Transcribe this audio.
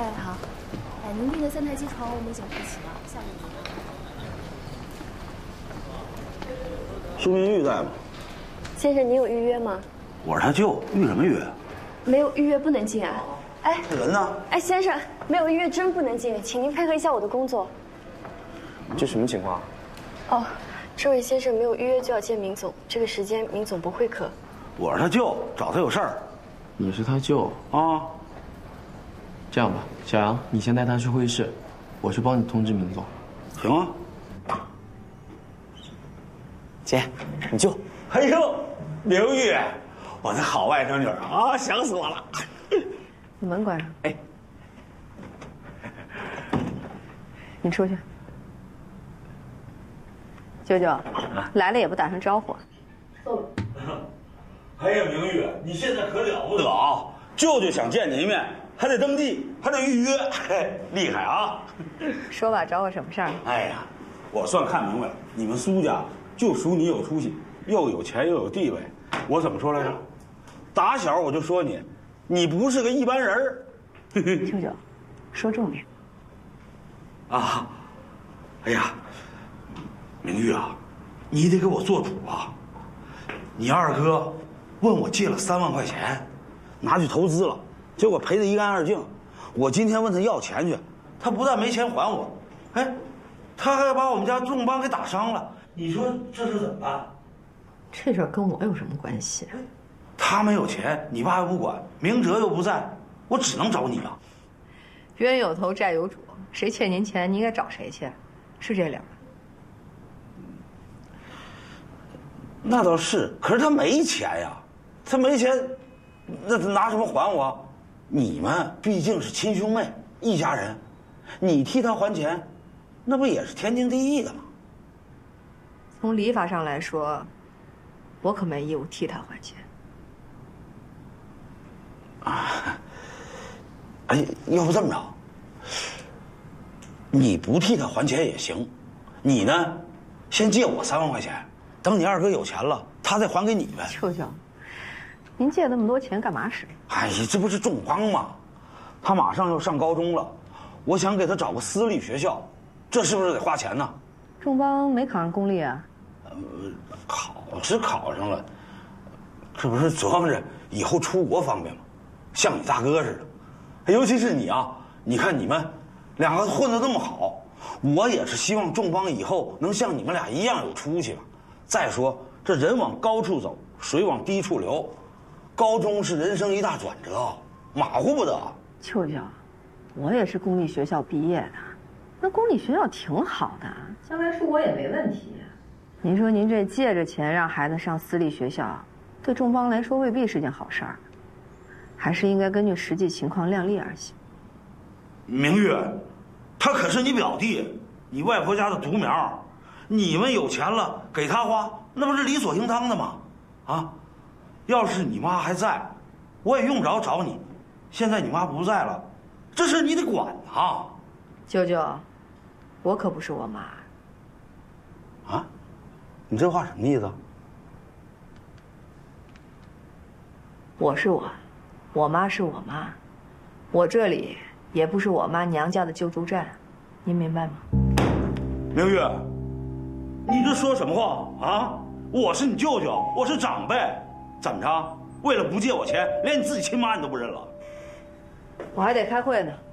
哎，好。哎，您订的3台机床我们已经批齐了，下个月。 苏明玉在吗？ 先生，你有预约吗？ 我是他舅，预什么约？ 没有预约不能进啊。哎， 这人呢？ 哎，先生，没有预约真不能进，请您配合一下我的工作。 这什么情况？ 哦，这位先生没有预约就要见明总，这个时间明总不会客。 我是他舅，找他有事儿。 你是他舅啊？ 这样吧，小杨，你先带他去会议室，我去帮你通知明总。 行啊。 姐，你舅。 哎呦，明玉，我的好外甥女啊，想死我了。 你门关上。 哎， 你出去。舅舅，来了也不打声招呼。 哎呀，明玉，你现在可了不得啊！舅舅想见你一面，还得登记，还得预约，嘿，厉害啊！ 说吧，找我什么事儿？ 哎呀，我算看明白了，你们苏家就属你有出息，又有钱又有地位。我怎么说来着？打小我就说你，你不是个一般人儿。 舅舅，说重点。 啊，哎呀，明玉啊，你得给我做主啊！你二哥问我借了3万块钱，拿去投资了，结果赔得一干二净。我今天问他要钱去，他不但没钱还我，哎，他还把我们家众邦给打伤了。你说这事怎么办？ 这事儿跟我有什么关系？ 他没有钱，你爸又不管，明哲又不在，我只能找你了。 冤有头债有主，谁欠您钱，你应该找谁去，是这理儿吧？ 那倒是，可是他没钱呀，他没钱，那他拿什么还我？你们毕竟是亲兄妹，一家人，你替他还钱，那不也是天经地义的吗？ 从礼法上来说，我可没义务替他还钱。 啊，哎，要不这么着，你不替他还钱也行，你呢，先借我3万块钱，等你二哥有钱了，他再还给你呗。 舅舅，您借那么多钱干嘛使？ 哎呀，这不是众邦吗？他马上要上高中了，我想给他找个私立学校，这是不是得花钱呢？ 众邦没考上公立啊？ 考是考上了，这不是琢磨着以后出国方便吗？像你大哥似的，尤其是你啊，你看你们两个混得那么好，我也是希望众邦以后能像你们俩一样有出息吧。再说这人往高处走，水往低处流，高中是人生一大转折，马虎不得。 舅舅，我也是公立学校毕业的，那公立学校挺好的，将来出国也没问题。您说您这借着钱让孩子上私立学校，对众邦来说未必是件好事儿，还是应该根据实际情况量力而行。 明玉，他可是你表弟，你外婆家的独苗，你们有钱了给他花，那不是理所应当的吗？啊，要是你妈还在，我也用不着找你。现在你妈不在了，这事你得管啊。 舅舅，我可不是我妈。 啊，你这话什么意思？ 我是我妈是我妈，我这里也不是我妈娘家的救助站，您明白吗？ 明玉，你这说什么话啊？我是你舅舅，我是长辈，怎么着？为了不借我钱，连你自己亲妈你都不认了？ 我还得开会呢。